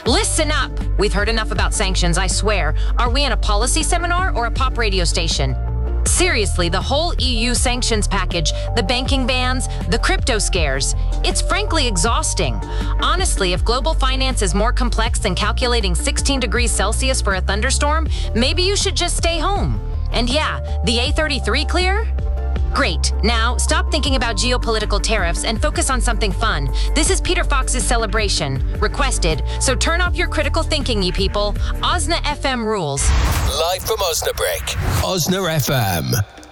Listen up! We've heard enough about sanctions, I swear. Are we in a policy seminar or a pop radio station? Seriously, the whole EU sanctions package, the banking bans, the crypto scares, it's frankly exhausting. Honestly, if global finance is more complex than calculating 16 degrees Celsius for a thunderstorm, maybe you should just stay home. And yeah, the A33 clear? Great. Now, stop thinking about geopolitical tariffs and focus on something fun. This is Peter Fox's celebration. Requested. So turn off your critical thinking, you people. Osna FM rules. Live from Osnabrück. Osna FM.